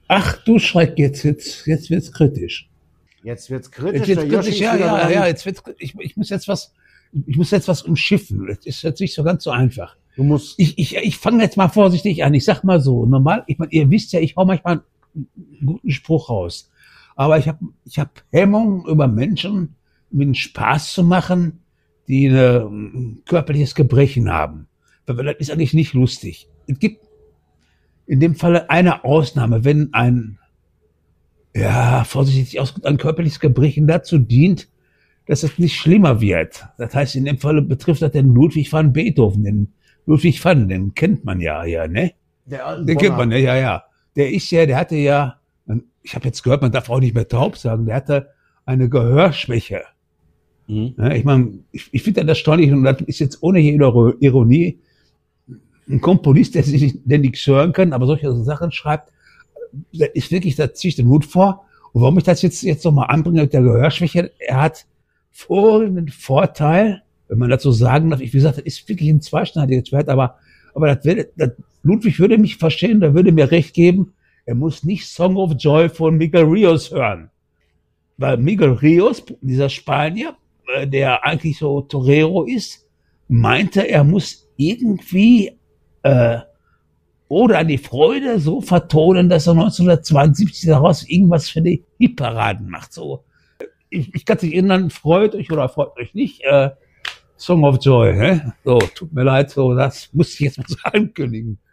Ach du Schreck, jetzt wird's kritisch. Jetzt wird's kritisch. Jetzt wird's Der Yoshi kritisch, ist wieder dran. ja, ich muss jetzt was umschiffen. Das ist jetzt nicht so ganz so einfach. Du musst. Ich fange jetzt mal vorsichtig an. Ich sag mal so, normal, ich meine, ihr wisst ja, ich hau manchmal einen guten Spruch raus. Aber ich hab Hemmung, über Menschen mit einem Spaß zu machen, die ein körperliches Gebrechen haben. Weil das ist eigentlich nicht lustig. Es gibt in dem Falle eine Ausnahme, wenn vorsichtig ausgedrückt, ein körperliches Gebrechen dazu dient, dass es nicht schlimmer wird. Das heißt, in dem Falle betrifft das den Ludwig van Beethoven, den kennt man ja, ne? Den kennt man, ja. Der hatte ja, ich habe jetzt gehört, man darf auch nicht mehr taub sagen, der hatte eine Gehörschwäche. Ja, ich meine, ich finde das erstaunlich, und das ist jetzt ohne jede Ironie, ein Komponist, der nichts hören kann, aber solche Sachen schreibt, das ist wirklich, da ziehe ich den Hut vor. Und warum ich das jetzt nochmal anbringe mit der Gehörschwäche, er hat folgenden Vorteil, wenn man das so sagen darf, wie gesagt, das ist wirklich ein zweischneidiges Schwert, aber Ludwig würde mich verstehen, der würde mir recht geben, er muss nicht Song of Joy von Miguel Rios hören. Weil Miguel Rios, dieser Spanier, der eigentlich so Torero ist, meinte, er muss irgendwie oder die Freude so vertonen, dass er 1972 daraus irgendwas für die Hitparaden macht. So, ich kann sich erinnern, freut euch oder freut euch nicht. Song of Joy, so, tut mir leid, so, das muss ich jetzt mal so ankündigen.